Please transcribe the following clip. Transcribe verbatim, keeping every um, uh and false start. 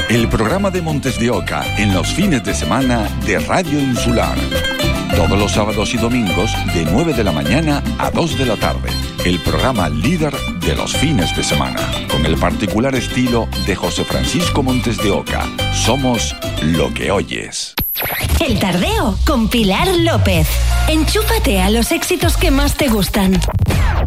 el programa de Montes de Oca en los fines de semana de Radio Insular. Todos los sábados y domingos de nueve de la mañana a dos de la tarde. El programa líder de los fines de semana. Con el particular estilo de José Francisco Montes de Oca. Somos lo que oyes. El Tardeo con Pilar López. Enchúfate a los éxitos que más te gustan.